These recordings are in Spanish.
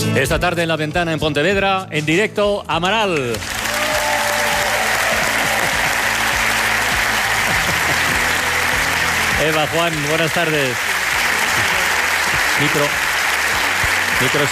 Esta tarde en La Ventana en Pontevedra, en directo, Amaral. Eva, Juan, buenas tardes. Micro, sí.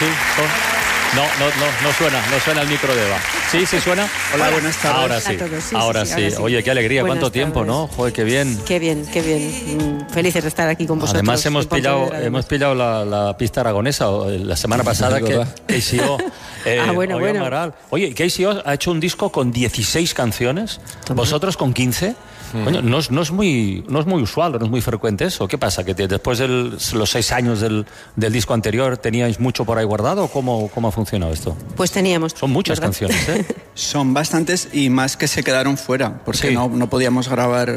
No suena el micro de Eva. ¿Sí suena? Hola, buenas tardes. Ahora sí. Oye, qué alegría, buenas cuánto tiempo, tardes. ¿no? Joder, qué bien. Qué bien. Felices de estar aquí con vosotros. Además hemos pillado la pista aragonesa la semana pasada que KCO. Bueno. Amaral. Oye, KCO ha hecho un disco con 16 canciones. Toma. ¿Vosotros con 15? Coño, no es muy usual, no es muy frecuente eso. ¿Qué pasa? ¿Que después de los 6 años del disco anterior teníais mucho por ahí guardado? ¿O cómo ha funcionado esto? Pues teníamos. Son muchas canciones, ¿eh? Son bastantes y más que se quedaron fuera, porque Sí. no podíamos grabar,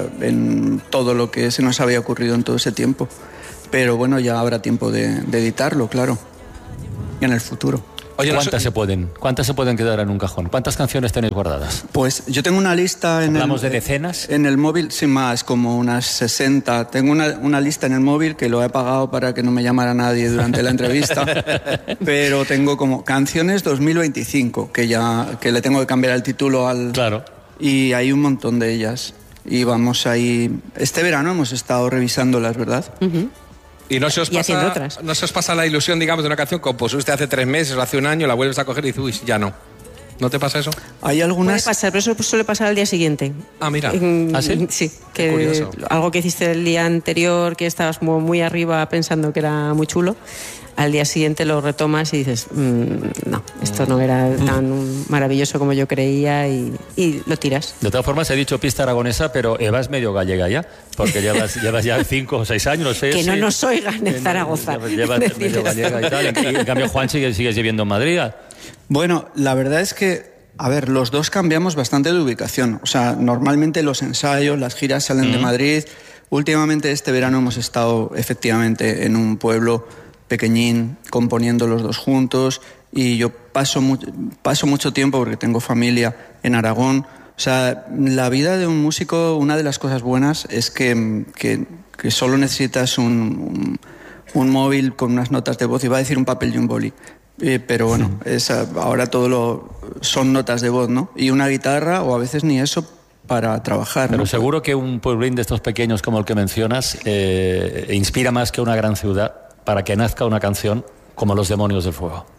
en todo lo que se nos había ocurrido en todo ese tiempo. Pero bueno, ya habrá tiempo de editarlo, claro. Y en el futuro. Oye, ¿Cuántas se pueden quedar en un cajón? ¿Cuántas canciones tenéis guardadas? Pues yo tengo una lista ¿Hablamos de decenas? En el móvil, sin más, como unas 60. Tengo una lista en el móvil que lo he apagado para que no me llamara nadie durante la entrevista. Pero tengo como canciones 2025, que le tengo que cambiar el título al... Claro. Y hay un montón de ellas. Y vamos ahí... Este verano hemos estado revisándolas, ¿verdad? Uh-huh. ¿Y no se os haciendo otras. pasa la ilusión, digamos, de una canción que compusiste hace 3 meses o hace un año, la vuelves a coger y dices, uy, ya no? ¿No te pasa eso? Hay algunas... Puede pasar, pero eso suele pasar al día siguiente. Ah, mira. ¿Ah, sí? Sí, Qué curioso. algo que hiciste el día anterior, que estabas como muy arriba pensando que era muy chulo, al día siguiente lo retomas y dices, no, esto no era tan maravilloso como yo creía y lo tiras. De todas formas, he dicho pista aragonesa, pero Eva es medio gallega ya, porque llevas ya 5 o 6 años, no sé. Que no nos oigan en Zaragoza. Llevas medio gallega y tal. En cambio, Juan sigues viviendo en Madrid. Bueno, la verdad es que, los dos cambiamos bastante de ubicación. O sea, normalmente los ensayos, las giras salen de Madrid. Últimamente este verano hemos estado efectivamente en un pueblo pequeñín, componiendo los dos juntos. Y yo paso mucho tiempo, porque tengo familia en Aragón. O sea, la vida de un músico, una de las cosas buenas es que solo necesitas un móvil con unas notas de voz. Iba a decir un papel y un boli. Pero bueno, ahora son notas de voz, ¿no? Y una guitarra, o a veces ni eso, para trabajar. Pero ¿no? seguro que un pueblín de estos pequeños como el que mencionas inspira más que una gran ciudad para que nazca una canción como Los Demonios del Fuego.